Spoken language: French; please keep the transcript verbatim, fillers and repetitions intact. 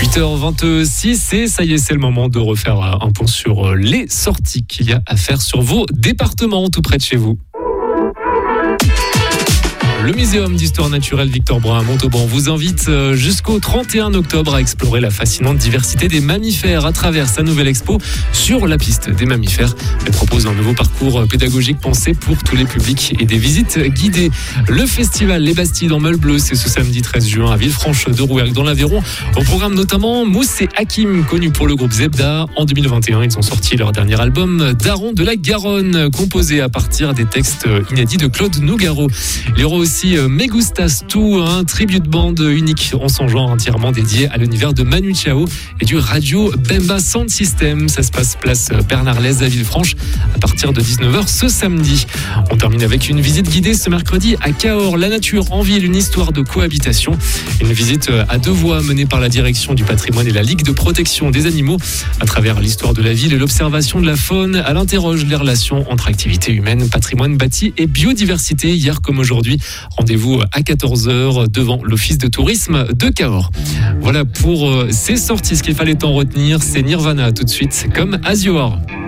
huit heures vingt-six et ça y est, c'est le moment de refaire un point sur les sorties qu'il y a à faire sur vos départements tout près de chez vous. Le Muséum d'Histoire Naturelle Victor Brun à Montauban vous invite jusqu'au trente et un octobre à explorer la fascinante diversité des mammifères à travers sa nouvelle expo sur la piste des mammifères. Elle propose un nouveau parcours pédagogique pensé pour tous les publics et des visites guidées. Le festival Les Bastilles dans Meule Bleu, c'est ce samedi treize juin à Villefranche-de-Rouergue dans l'Aveyron. Au programme notamment Mousse et Hakim, connus pour le groupe Zebda. En deux mille vingt et un, ils ont sorti leur dernier album Daron de la Garonne, composé à partir des textes inédits de Claude Nougaro. Il y aura aussi Me Gustas Tu, un tribute band unique en son genre, entièrement dédié à l'univers de Manu Chao et du Radio Bemba Sound System. Ça se passe place Bernard-Lez à Villefranche à partir de dix-neuf heures ce samedi. On termine avec une visite guidée ce mercredi à Cahors, la nature en ville, une histoire de cohabitation. Une visite à deux voies menée par la direction du patrimoine et la Ligue de protection des animaux. À travers l'histoire de la ville et l'observation de la faune, elle interroge les relations entre activités humaines, patrimoine bâti et biodiversité. Hier comme aujourd'hui, rendez-vous à quatorze heures devant l'office de tourisme de Cahors. Voilà pour ces sorties. Ce qu'il fallait en retenir, c'est Nirvana tout de suite, comme As You Are.